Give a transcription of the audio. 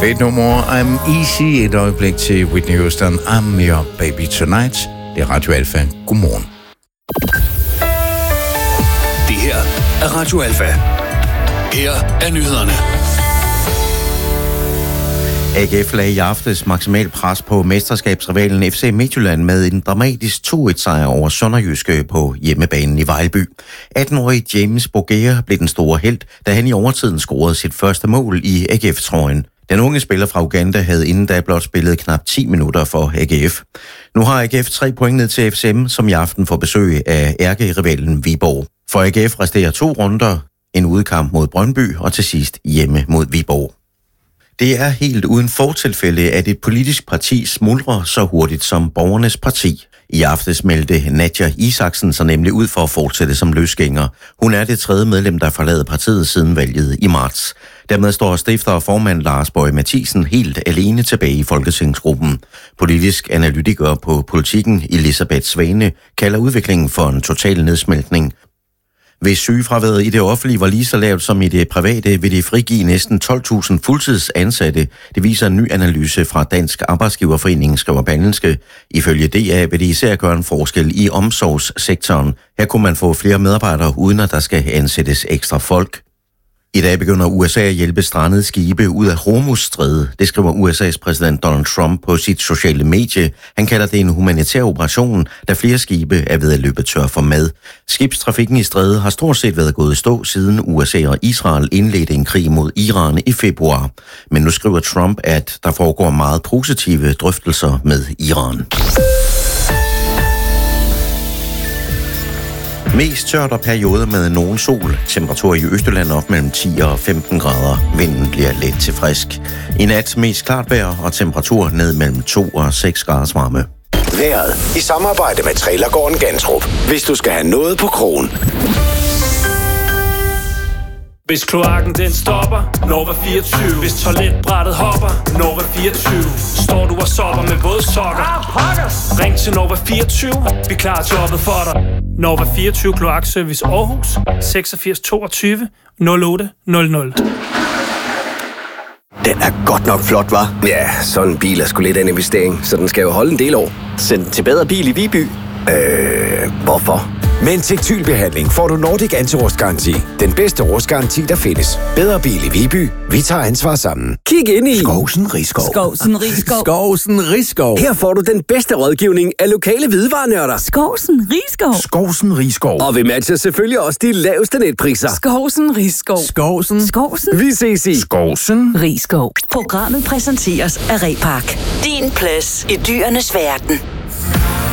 Fedt nummer. I'm Easy. Et øjeblik til Whitney Houston. I'm Your Baby Tonight. Det er Radio Alfa. Godmorgen. Det her er Radio Alfa. Her er nyhederne. AGF lagde i aftes maksimal pres på mesterskabsrivalen FC Midtjylland med en dramatisk 2-1-sejr over Sønderjyske på hjemmebanen i Vejlby. 18-årige James Bougere blev den store helt, da han i overtiden scorede sit første mål i AGF-trøjen. Den unge spiller fra Uganda havde inden da blot spillet knap 10 minutter for AGF. Nu har AGF 3 point ned til FCM, som i aften får besøg af ærkerivalen Viborg. For AGF resterer 2 runder, en udkamp mod Brøndby og til sidst hjemme mod Viborg. Det er helt uden fortilfælde, at et politisk parti smuldrer så hurtigt som Borgernes Parti. I aftes meldte Nadja Isaksen sig nemlig ud for at fortsætte som løsgænger. Hun er det 3. medlem, der forlader partiet siden valget i marts. Dermed står stifter og formand Lars Boje Mathiesen helt alene tilbage i Folketingsgruppen. Politisk analytiker på Politikken Elisabeth Svane kalder udviklingen for en total nedsmeltning. Hvis sygefraværet i det offentlige var lige så lavt som i det private, vil det frigive næsten 12.000 fuldtidsansatte. Det viser en ny analyse fra Dansk Arbejdsgiverforening, skriver Berlingske. Ifølge DA vil det især gøre en forskel i omsorgssektoren. Her kunne man få flere medarbejdere, uden at der skal ansættes ekstra folk. I dag begynder USA at hjælpe strandede skibe ud af Hormuzstrædet. Det skriver USA's præsident Donald Trump på sit sociale medie. Han kalder det en humanitær operation, da flere skibe er ved at løbe tør for mad. Skibstrafikken i strædet har stort set været gået i stå, siden USA og Israel indledte en krig mod Iran i februar. Men nu skriver Trump, at der foregår meget positive drøftelser med Iran. Mest tørt og perioder med nogen sol. Temperatur i Østjylland op mellem 10 og 15 grader. Vinden bliver let til frisk. I nat mest klart vejr og temperatur ned mellem 2 og 6 graders varme. Vejret i samarbejde med Trailergården Gantrup. Hvis du skal have noget på krogen. Hvis kloakken den stopper, Nova 24. Hvis toiletbrættet hopper, Nova 24. Står du og sopper med våde sokker, ring til Nova 24. Vi klarer jobbet for dig. Nova 24 Kloakservice Aarhus 86 22 08 00. Den er godt nok flot, hva'? Ja, sådan en bil er sgu lidt af en investering, så den skal jo holde en del år. Send den til Bedre Bil i Viby. Hvorfor? Med en tekstilbehandling får du Nordic Anti-Rustgaranti. Den bedste rustgaranti, der findes. Bedre Bil i Viby. Vi tager ansvar sammen. Kig ind i Skovsen Rigskov. Skovsen Rigskov. Skovsen Rigskov. Her får du den bedste rådgivning af lokale hvidevarenørder. Skovsen Rigskov. Skovsen Rigskov. Og vi matcher selvfølgelig også de laveste netpriser. Skovsen Rigskov. Skovsen. Vi ses i Skovsen Rigskov. Programmet præsenteres af Repark. Din plads i dyrenes verden.